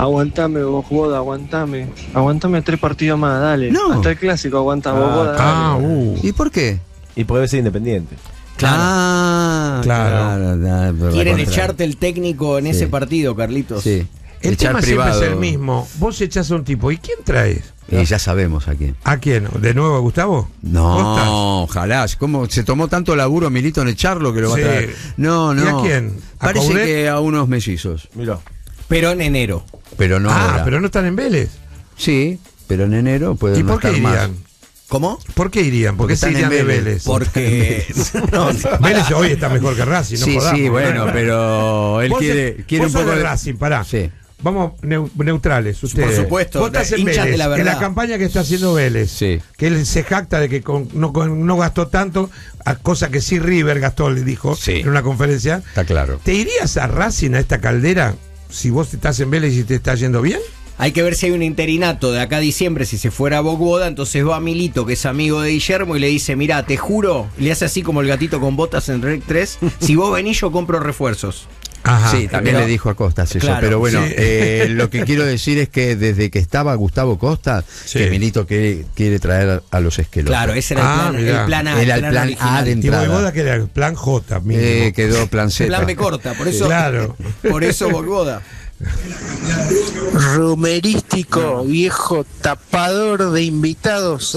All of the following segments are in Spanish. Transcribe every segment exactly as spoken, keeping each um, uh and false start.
Aguantame vos, Boda, aguantame. Aguantame tres partidos más, dale. No. Hasta el clásico aguanta vos, Ah, Boda. Ah, dale. uh. ¿Y por qué? Y puede ser independiente. Claro. Ah, Claro. claro, claro, Quieren contra- echarte el técnico en Sí. ese partido, Carlitos. Sí. El Echar tema privado. siempre es el mismo. Vos echás a un tipo. ¿Y quién traes? Y ya sabemos a quién. ¿A quién? ¿De nuevo a Gustavo? ¿Costas? No, ojalá. ¿Cómo se tomó tanto laburo Milito en echarlo que lo va Sí. a traer? No, no. ¿Y a quién? ¿A Parece Coudet? que a unos mellizos. Mirá. Pero en enero. Pero no ah, ahora. pero no están en Vélez. Sí, pero en enero pueden ¿Y no por qué estar más. irían? ¿Cómo? ¿Por qué irían? ¿Por Porque qué se están irían en de Vélez. Vélez? Porque. no, Vélez hoy está mejor que Racing, no sí, jodamos, sí, bueno, ¿no? pero él Vos quiere, sos- quiere vos un sos poco de de Racing, pará. Sí. Vamos neu- neutrales, ustedes. supuesto, Vos estás en hinchas Vélez, de la en verdad. la campaña que está haciendo Vélez, Sí. que él se jacta de que con- no, con- no gastó tanto, a cosa que sí River gastó, le dijo Sí. en una conferencia. Está claro. ¿Te irías a Racing, a esta caldera, si vos estás en Vélez y te está yendo bien? hay que ver si hay un interinato de acá a diciembre. Si se fuera a Bogboda, entonces va Milito, que es amigo de Guillermo, y le dice: mirá, te juro, y le hace así como el gatito con botas en Rec tres. Si vos venís, yo compro refuerzos. Ajá. Sí, también pero- le dijo a Costas eso, Claro, pero bueno, sí. eh, lo que quiero decir es que desde que estaba Gustavo Costa, Sí. que Milito quiere, quiere traer a, a los esquelos. Claro, ese era Ah, el, plan, mirá. el plan A. Era el plan A original. de Y entrada. Boda que era el plan J, mínimo. Eh, quedó plan Z. Plan B corta, por eso. Claro. Por eso Bogboda. Rumerístico, viejo tapador de invitados.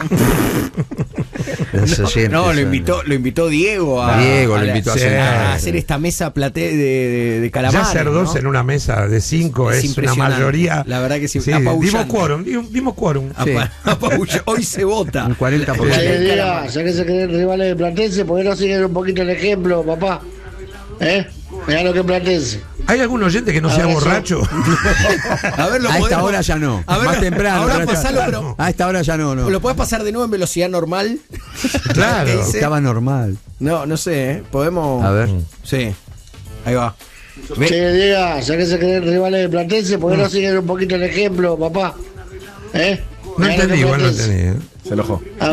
Los oyentes No, lo son- invitó, lo invitó Diego a, Diego lo a la- invitó a Sí. cenar. a hacer esta mesa plate de, de, de calamares. Ya ser dos ¿no? en una mesa de cinco Es es, una impresionante. mayoría. La verdad que sí, sí. apabullante. Dimos quórum, dimos, dimos quórum. Sí. Apa- apabulla- Hoy se vota. Un cuarenta por La ciento. ley Che, diga, Calamar. ya que se creen rivales de Platense, ¿por qué no siguen un poquito el ejemplo, papá? ¿Eh? Mirá lo que es Platense. ¿Hay algún oyente que no sea Ahora sí. borracho? A ver, lo A esta podemos- hora ya no. A ver, Más temprano. ahora pero ya- pasalo, pero- A esta hora ya no, no. ¿Lo podés pasar de nuevo en velocidad normal? Claro. ¿Qué dice? Estaba normal. No, no sé, ¿eh? Podemos. A ver. Sí. Ahí va. Ve- Che, diga, ya que se creen rivales de Platense, ¿por qué no siguen un poquito el ejemplo, papá? ¿Eh? No Mirá lo que entendí, es igual no Platense. entendí. ¿eh? Se enojó.